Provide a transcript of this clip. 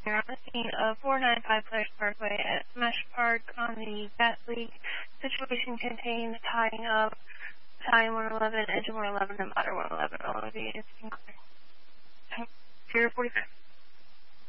You're on the scene of 495 Players Parkway at Smash Park on the Bat League. Situation contains tying up, tying 111, engine 111, and motor 111. All of you is 045.